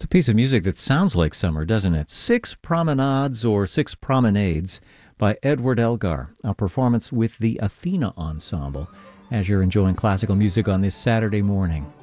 Piece of music that sounds like summer, doesn't it? Six Promenades or Six Promenades by Edward Elgar, a performance with the Athena Ensemble as you're enjoying classical music on this Saturday morning.